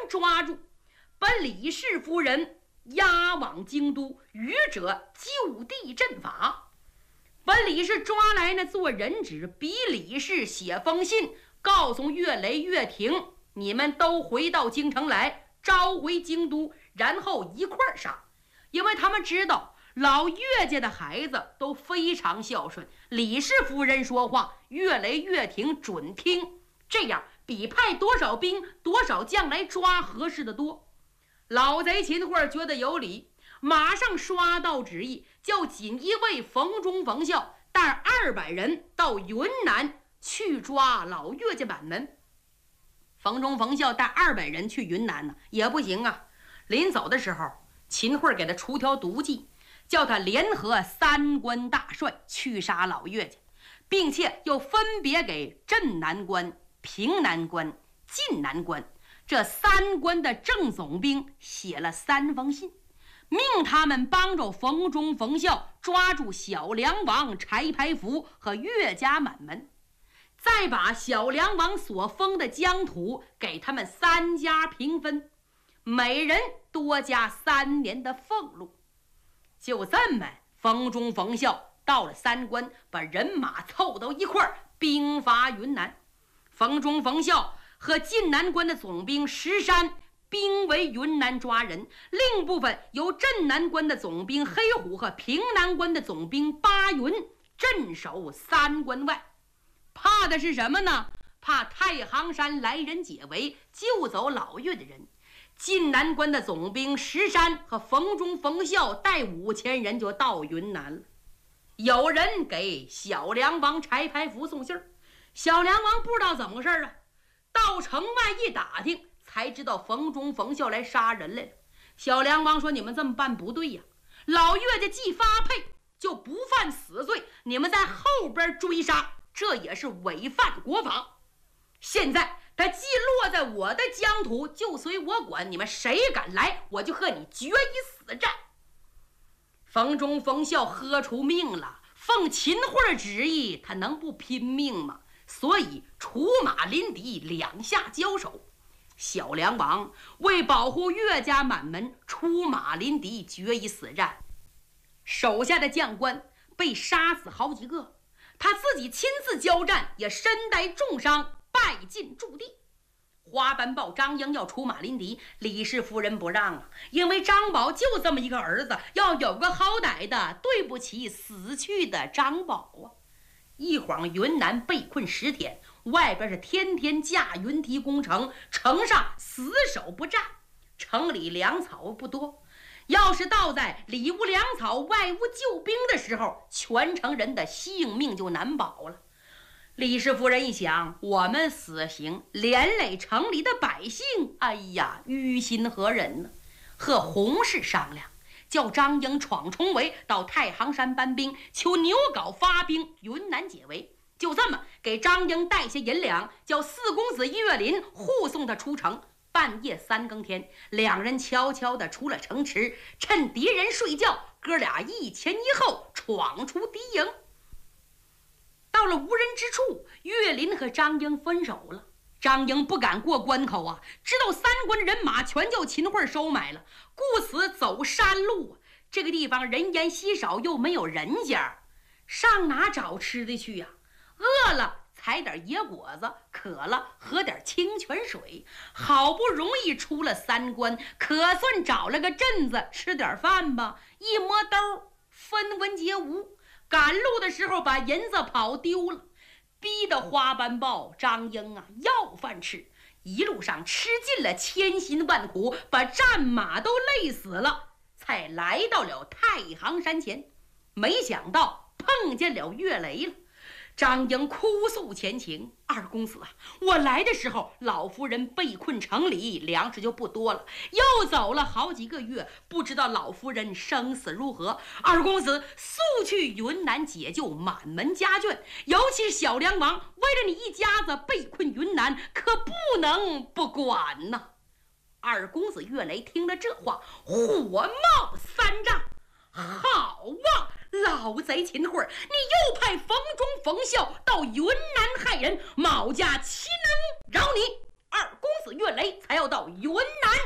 抓住，把李氏夫人押往京都，余者就地正法。把李氏抓来呢，做人质，逼李氏写封信，告诉岳雷、岳霆，你们都回到京城来，召回京都，然后一块儿杀。因为他们知道老岳家的孩子都非常孝顺，李氏夫人说话，岳雷、岳霆准听，这样比派多少兵多少将来抓合适的多。老贼秦桧觉得有理，马上刷到旨意，叫锦衣卫冯忠、冯孝带200人到云南去抓老岳家满门。冯忠、冯孝带200人去云南呢，也不行啊。临走的时候，秦桧给他出条毒计，叫他联合3关大帅去杀老岳家，并且又分别给镇南关、平南关、晋南关这3关的正总兵写了3封信，命他们帮助冯忠、冯孝抓住小梁王柴排福和岳家满门，再把小梁王所封的疆土给他们3家平分，每人多加3年的俸禄。就这么，冯忠、冯孝到了3关，把人马凑到一块儿，兵发云南。冯忠、冯孝和晋南关的总兵石山兵为云南抓人，另一部分由镇南关的总兵黑虎和平南关的总兵巴云镇守3关外。怕的是什么呢？怕太行山来人解围，救走老岳的人。晋南关的总兵石山和冯忠、冯孝带5000人就到云南了。有人给小梁王柴排福送信儿，小梁王不知道怎么回事啊，到城外一打听，才知道冯忠、冯孝来杀人来了。小梁王说：“你们这么办不对呀，老岳家既发配就不犯死罪，你们在后边追杀，这也是违反国法。现在他既落在我的疆土，就随我管，你们谁敢来，我就和你决一死战。”冯忠、冯孝喝出命了，奉秦桧旨意，他能不拼命吗？所以出马临敌，2下交手。小梁王为保护岳家满门，出马临敌，决一死战。手下的将官被杀死好几个，他自己亲自交战，也身带重伤，败尽驻地。花斑豹张英要出马临敌，李氏夫人不让啊，因为张宝就这么一个儿子，要有个好歹的，对不起死去的张宝啊。一晃云南被困10天，外边是天天架云梯攻城，城上死守不战，城里粮草不多，要是到在里无粮草外无救兵的时候，全城人的性命就难保了。李氏夫人一想，我们死刑连累城里的百姓，哎呀，于心何忍呢？和洪氏商量，叫张英闯重围到太行山搬兵，求牛皋发兵云南解围。就这么给张英带些银两，叫4公子岳林护送他出城。半夜3更天，2人悄悄地出了城池，趁敌人睡觉，哥俩一前一后闯出敌营。到了无人之处，岳林和张英分手了。张英不敢过关口啊，知道3关的人马全叫秦桧收买了，故此走山路啊。这个地方人烟稀少，又没有人家，上哪找吃的去呀？饿了采点野果子，渴了喝点清泉水。好不容易出了3关，可算找了个镇子吃点饭吧。一摸兜，分文皆无。赶路的时候把银子跑丢了，逼得花斑豹张英啊要饭吃。一路上吃尽了千辛万苦，把战马都累死了，才来到了太行山前。没想到碰见了岳雷了。张英哭诉前情：“二公子啊，我来的时候老夫人被困城里，粮食就不多了，又走了好几个月，不知道老夫人生死如何。二公子速去云南解救满门家眷，尤其是小梁王，为了你一家子被困云南，可不能不管呐。”二公子岳雷听了这话，火冒3丈：“好啊，老贼秦桧，你又派冯忠、冯孝到云南害人，某家岂能饶你？ 二公子岳雷才要到云南